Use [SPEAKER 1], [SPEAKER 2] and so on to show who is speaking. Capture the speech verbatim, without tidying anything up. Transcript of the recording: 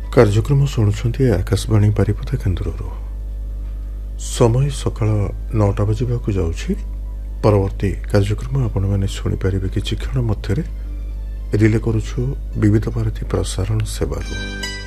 [SPEAKER 1] କାର୍ଯ୍ୟକ୍ରମ ଶୁଣୁଛନ୍ତି ଆକାଶବାଣୀ ବାରିପଦା କେନ୍ଦ୍ରରୁ। ସମୟ ସକାଳ ନଅଟା ବାଜିବାକୁ ଯାଉଛି। ପରବର୍ତ୍ତୀ କାର୍ଯ୍ୟକ୍ରମ ଆପଣମାନେ ଶୁଣିପାରିବେ କିଛି କ୍ଷଣ ମଧ୍ୟରେ। ରିଲେ କରୁଛୁ ବିବିଧ ଭାରତୀ ପ୍ରସାରଣ ସେବାରୁ।